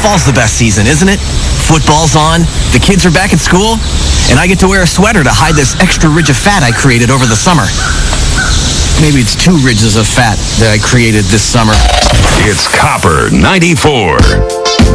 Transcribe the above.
Fall's the best season, isn't it? Football's on, the kids are back at school, and I get to wear a sweater to hide this extra ridge of fat I created over the summer. Maybe it's 2 ridges of fat that I created this summer. It's Copper 94.